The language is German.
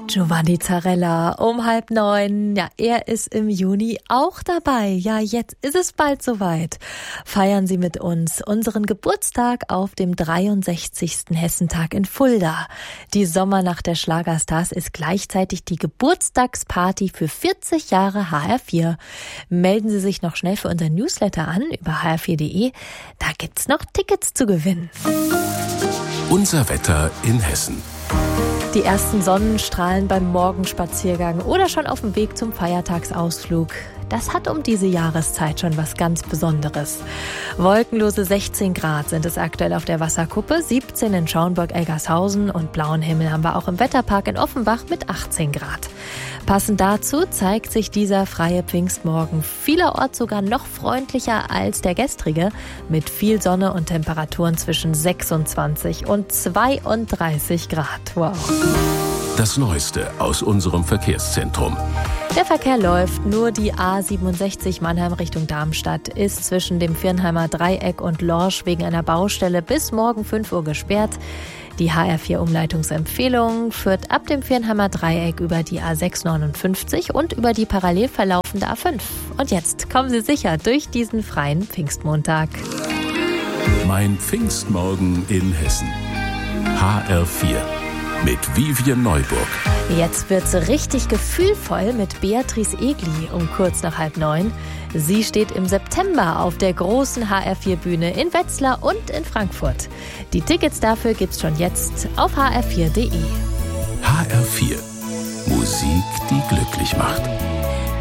Giovanni Zarella um 8:30. Ja, er ist im Juni auch dabei. Ja, jetzt ist es bald soweit. Feiern Sie mit uns unseren Geburtstag auf dem 63. Hessentag in Fulda. Die Sommernacht der Schlagerstars ist gleichzeitig die Geburtstagsparty für 40 Jahre HR4. Melden Sie sich noch schnell für unser Newsletter an über hr4.de. Da gibt's noch Tickets zu gewinnen. Unser Wetter in Hessen. Die ersten Sonnenstrahlen beim Morgenspaziergang oder schon auf dem Weg zum Feiertagsausflug. Das hat um diese Jahreszeit schon was ganz Besonderes. Wolkenlose 16 Grad sind es aktuell auf der Wasserkuppe, 17 in Schaumburg-Elgershausen und blauen Himmel haben wir auch im Wetterpark in Offenbach mit 18 Grad. Passend dazu zeigt sich dieser freie Pfingstmorgen vielerorts sogar noch freundlicher als der gestrige, mit viel Sonne und Temperaturen zwischen 26 und 32 Grad. Wow. Das Neueste aus unserem Verkehrszentrum. Der Verkehr läuft, nur die A67 Mannheim Richtung Darmstadt ist zwischen dem Viernheimer Dreieck und Lorsch wegen einer Baustelle bis morgen 5 Uhr gesperrt. Die HR4-Umleitungsempfehlung führt ab dem Viernheimer Dreieck über die A659 und über die parallel verlaufende A5. Und jetzt kommen Sie sicher durch diesen freien Pfingstmontag. Mein Pfingstmorgen in Hessen. HR4 mit Vivian Neuburg. Jetzt wird's richtig gefühlvoll mit Beatrice Egli um kurz nach 8:30. Sie steht im September auf der großen HR4-Bühne in Wetzlar und in Frankfurt. Die Tickets dafür gibt's schon jetzt auf hr4.de. HR4. Musik, die glücklich macht.